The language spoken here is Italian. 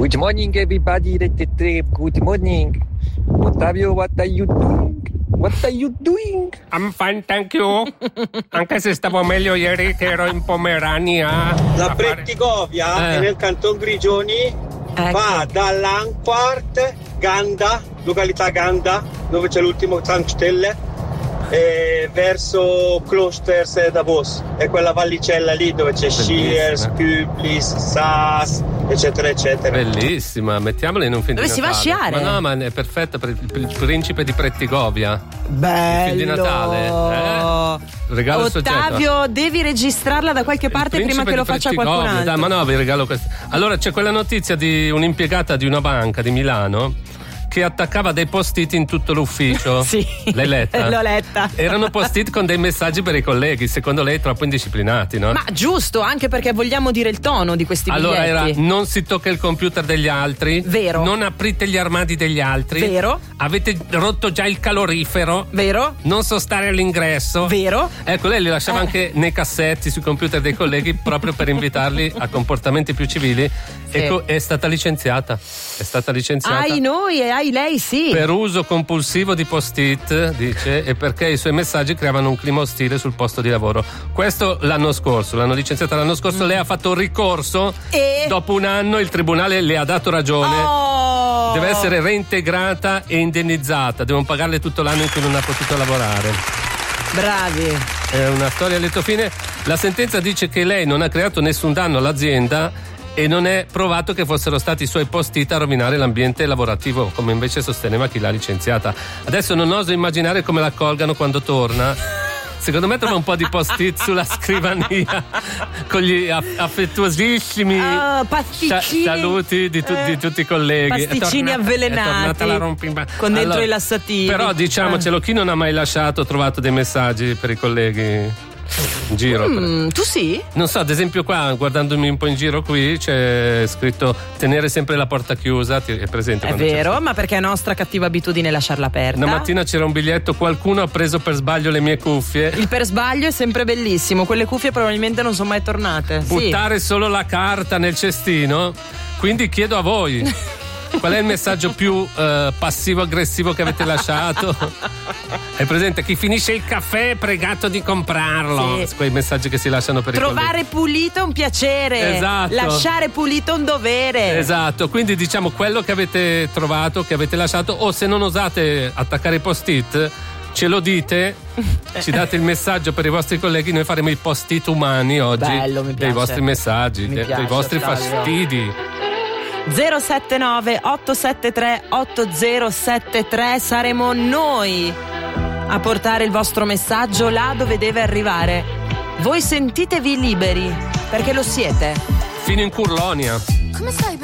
Good morning, everybody. Good morning. Ottavio, what are you doing? What are you doing? I'm fine, thank you. Anche se stavo meglio ieri che ero in Pomerania. La Prettigovia è nel canton Grigioni, va dall'Anquart, Ganda, località Ganda, dove c'è l'ultimo Tankstelle, verso Klosters e Davos. È quella vallicella lì dove c'è Schiers, Küblis, Saas, eccetera eccetera. Bellissima, mettiamola in un film dove di si Natale. va a sciare? Ma no, ma è perfetta per il principe di Prettigovia. Bello. Il film di Natale. Regalo Ottavio, soggetto. devi registrarla da qualche parte prima che lo faccia qualcun altro. Dai, ma no, vi regalo questo. Allora c'è quella notizia di un'impiegata di una banca di Milano che attaccava dei post-it in tutto l'ufficio. Sì, l'hai letta? l'ho letta. Erano post-it con dei messaggi per i colleghi, secondo lei troppo indisciplinati, no? Ma giusto, anche perché vogliamo dire il tono di questi biglietti. Allora era: non si tocca il computer degli altri. Vero. Non aprite gli armadi degli altri. Vero. Avete rotto già il calorifero. Vero. Non sostare all'ingresso. Vero. Ecco, lei li lasciava anche nei cassetti sui computer dei colleghi proprio per invitarli a comportamenti più civili. Sì. Ecco, è stata licenziata. È stata licenziata. Ai noi e ai lei, sì. Per uso compulsivo di post-it, dice, e perché i suoi messaggi creavano un clima ostile sul posto di lavoro. Questo l'anno scorso, l'hanno licenziata l'anno scorso, lei ha fatto un ricorso e dopo un anno il tribunale le ha dato ragione. Oh. Deve essere reintegrata e indennizzata, devono pagarle tutto l'anno in cui non ha potuto lavorare. Bravi. È una storia a lieto fine. La sentenza dice che lei non ha creato nessun danno all'azienda e non è provato che fossero stati i suoi post-it a rovinare l'ambiente lavorativo, come invece sosteneva chi l'ha licenziata. Adesso non oso immaginare come la accolgano quando torna. Secondo me trova un po' di post-it sulla scrivania con gli affettuosissimi saluti di tutti i colleghi. Pasticcini avvelenati con dentro i lassativi. Però diciamocelo, chi non ha mai trovato dei messaggi per i colleghi in giro? Tu sì? Non so, ad esempio qua, guardandomi un po' in giro qui, c'è scritto tenere sempre la porta chiusa, è presente? È vero, ma perché è nostra cattiva abitudine lasciarla aperta. Una mattina c'era un biglietto: qualcuno ha preso per sbaglio le mie cuffie. Il per sbaglio è sempre bellissimo, quelle cuffie probabilmente non sono mai tornate. Buttare solo la carta nel cestino, quindi chiedo a voi: qual è il messaggio più passivo-aggressivo che avete lasciato? È presente? Chi finisce il caffè è pregato di comprarlo. Sì. Quei messaggi che si lasciano per trovare i colleghi. Pulito è un piacere. Esatto. Lasciare pulito è un dovere. Esatto, quindi diciamo quello che avete trovato, che avete lasciato, o se non osate attaccare i post-it, ce lo dite, ci date il messaggio per i vostri colleghi, noi faremo i post-it umani oggi. Bello, mi piace. Dei vostri messaggi, dei vostri fastidi. 079 873 8073, saremo noi a portare il vostro messaggio là dove deve arrivare. Voi sentitevi liberi, perché lo siete. Fino in Curlonia. Come stai?